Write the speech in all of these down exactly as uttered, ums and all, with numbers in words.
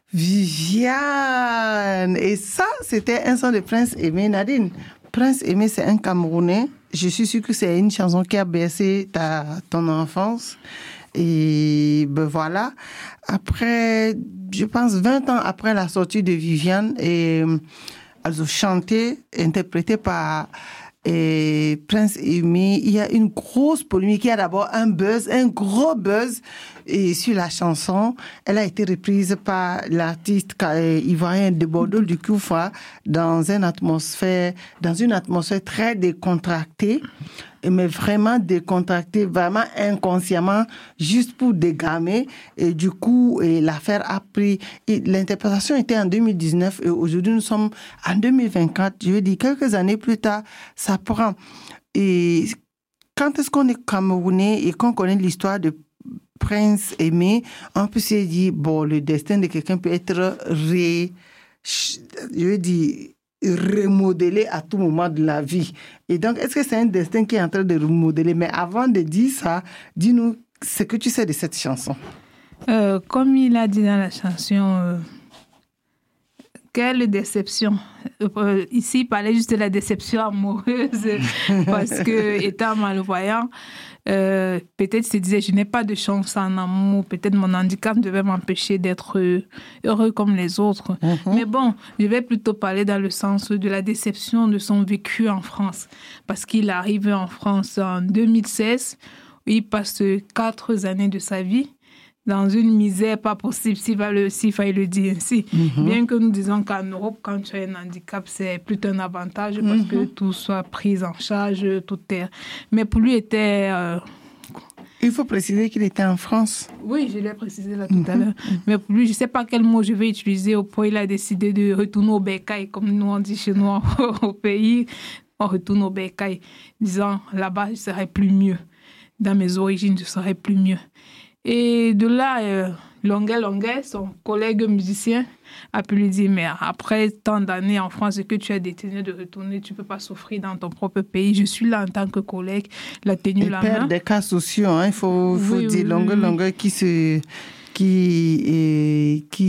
Viviane. Et ça, c'était un son de Prince Aimé. Nadine, Prince Aimé, c'est un Camerounais. Je suis sûre que c'est une chanson qui a bercé ta, ton enfance. Et ben voilà. Après, je pense vingt ans après la sortie de Viviane, et elles ont chanté, interprété par et Prince Aimé. Il y a une grosse polémique. Il y a d'abord un buzz, un gros buzz et sur la chanson. Elle a été reprise par l'artiste ivoirien de Bordeaux du Koufa dans une atmosphère, dans une atmosphère très décontractée, mais vraiment décontractée, vraiment inconsciemment, juste pour dégamer. Et du coup, et l'affaire a pris... Et l'interprétation était en deux mille dix-neuf et aujourd'hui, nous sommes en deux mille vingt-quatre. Je veux dire, quelques années plus tard, ça prend. Et quand est-ce qu'on est Camerounais et qu'on connaît l'histoire de Prince Aimé, on peut se dire, bon, le destin de quelqu'un peut être ré... Je veux dire... remodeler à tout moment de la vie. Et donc, est-ce que c'est un destin qui est en train de remodeler? Mais avant de dire ça, dis-nous ce que tu sais de cette chanson. Euh, comme il a dit dans la chanson, euh, quelle déception. Euh, ici, il parlait juste de la déception amoureuse parce que, étant malvoyant, Euh, peut-être se disait, je n'ai pas de chance en amour, peut-être mon handicap devait m'empêcher d'être heureux comme les autres. Mm-hmm. Mais bon, je vais plutôt parler dans le sens de la déception de son vécu en France. Parce qu'il est arrivé en France en deux mille seize, où il passe quatre années de sa vie dans une misère pas possible, s'il, va le, s'il fallait le dire ainsi. Mm-hmm. Bien que nous disons qu'en Europe, quand tu as un handicap, c'est plutôt un avantage parce mm-hmm. que tout soit pris en charge, tout est... Mais pour lui, était... Euh... Il faut préciser qu'il était en France. Oui, je l'ai précisé là tout mm-hmm. à l'heure. Mais pour lui, je ne sais pas quel mot je vais utiliser. Au point, il a décidé de retourner au bercail, comme nous on dit chez nous au pays. On retourne au bercail, disant, là-bas, je serais plus mieux. Dans mes origines, je serais plus mieux. Et de là, euh, Longuet Longuet, son collègue musicien, a pu lui dire, mais après tant d'années en France que tu as détenu de retourner, tu ne peux pas souffrir dans ton propre pays. Je suis là en tant que collègue, il a tenu la main. Il perd des cas sociaux, hein, il faut, faut oui, dire oui, Longuet oui. Longuet qui se... qui est, qui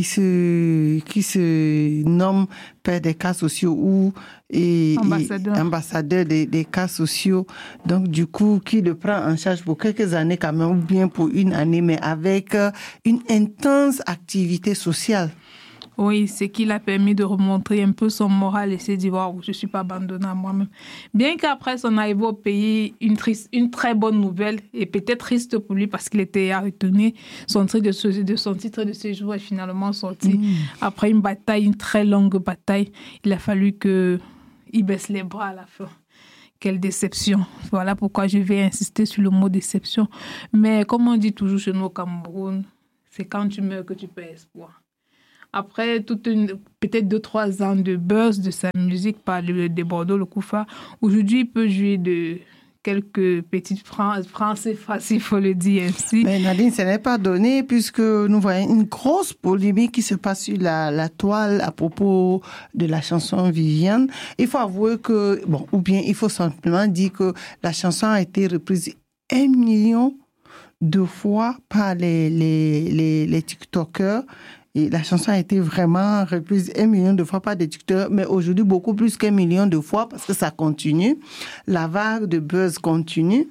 se qui se nomme père des cas sociaux ou et, ambassadeur, et ambassadeur des, des cas sociaux, donc du coup qui le prend en charge pour quelques années quand même, ou bien pour une année, mais avec une intense activité sociale. Oui, c'est qui l'a permis de remontrer un peu son moral et se dire, waouh, je ne suis pas abandonnée à moi-même. Bien qu'après son arrivée au pays, une, triste, une très bonne nouvelle, et peut-être triste pour lui parce qu'il était à retenir, son titre de, de, son titre de séjour est finalement sorti. Mmh. Après une bataille, une très longue bataille, il a fallu qu'il baisse les bras à la fin. Quelle déception. Voilà pourquoi je vais insister sur le mot déception. Mais comme on dit toujours chez nous au Cameroun, c'est quand tu meurs que tu perds espoir. Après toute une, peut-être deux, trois ans de buzz de sa musique par le de Bordeaux, le Koufa, aujourd'hui, il peut jouer de quelques petites phrases français faciles, il faut le dire ainsi. Mais Nadine, ce n'est pas donné puisque nous voyons une grosse polémique qui se passe sur la, la toile à propos de la chanson Viviane. Il faut avouer que, bon, ou bien il faut simplement dire que la chanson a été reprise un million de fois par les, les, les, les TikTokers. Et la chanson a été vraiment reprise un million de fois par des TikTokers, mais aujourd'hui beaucoup plus qu'un million de fois parce que ça continue. La vague de buzz continue.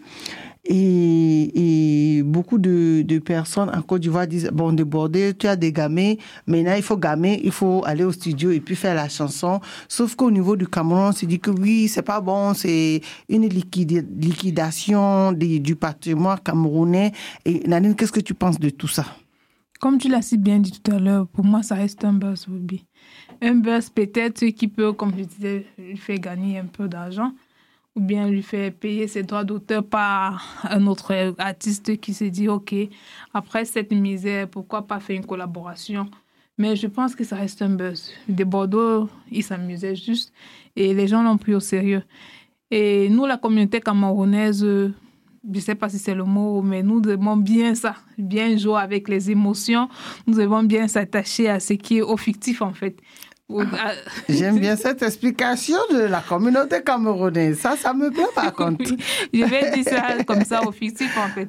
Et, et beaucoup de, de personnes en Côte d'Ivoire disent, bon, débordé, tu as dégamé, maintenant il faut gamer, il faut aller au studio et puis faire la chanson. Sauf qu'au niveau du Cameroun, on se dit que oui, c'est pas bon, c'est une liquide, liquidation du, du patrimoine camerounais. Et Nadine, qu'est-ce que tu penses de tout ça? Comme tu l'as si bien dit tout à l'heure, pour moi, ça reste un buzz hobby. Un buzz peut-être qui peut, comme je disais, lui faire gagner un peu d'argent ou bien lui faire payer ses droits d'auteur par un autre artiste qui se dit, OK, après cette misère, pourquoi pas faire une collaboration? Mais je pense que ça reste un buzz. De Bordeaux, ils s'amusaient juste et les gens l'ont pris au sérieux. Et nous, la communauté camerounaise... Je ne sais pas si c'est le mot, mais nous aimons bien ça, bien jouer avec les émotions. Nous aimons bien s'attacher à ce qui est au fictif, en fait. Ah, j'aime bien cette explication de la communauté camerounaise. Ça, ça me plaît par contre. Je vais dire ça comme ça, au fictif, en fait.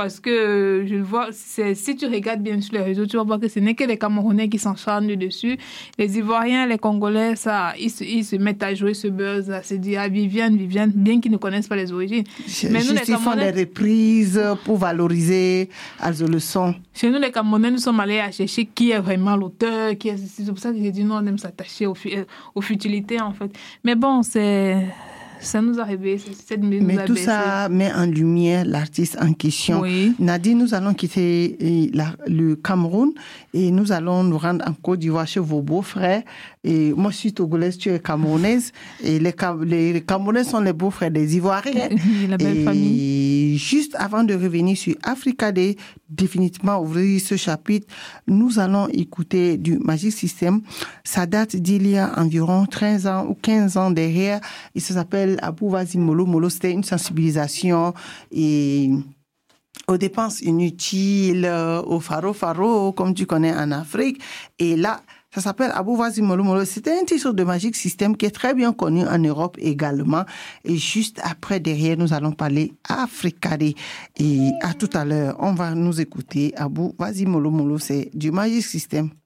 Parce que je vois, c'est, si tu regardes bien sur les réseaux, tu vas voir que ce n'est que les Camerounais qui s'en chargent dessus. Les Ivoiriens, les Congolais, ça, ils se, ils se mettent à jouer ce buzz, à se dire, ah, Viviane, Viviane, bien qu'ils ne connaissent pas les origines. Je, Mais nous, les Camerounais, font des reprises pour valoriser also, le son. Chez nous, les Camerounais, nous sommes allés à chercher qui est vraiment l'auteur, qui est, c'est pour ça que j'ai dit non, on aime s'attacher aux, aux futilités, en fait. Mais bon, c'est... Ça nous a réveillés. Mais tout ça met en lumière l'artiste en question. Oui. Nadine, nous allons quitter la, le Cameroun et nous allons nous rendre en Côte d'Ivoire chez vos beaux-frères. Et moi, je suis togolaise, tu es camerounaise. Et les, les Camerounais sont les beaux-frères des Ivoiriens. La belle et famille. Juste avant de revenir sur Africa Day, définitivement ouvrir ce chapitre, nous allons écouter du Magic System. Ça date d'il y a environ treize ans ou quinze ans derrière. Il s'appelle Abou Vazi Molo Molo. C'était une sensibilisation et aux dépenses inutiles, au faro faro, comme tu connais en Afrique. Et là, ça s'appelle Abou Vazi Molo Molo. C'était un titre de Magic System qui est très bien connu en Europe également. Et juste après, derrière, nous allons parler Africa Day. Et à tout à l'heure, on va nous écouter Abou Vazi Molo Molo. C'est du Magic System.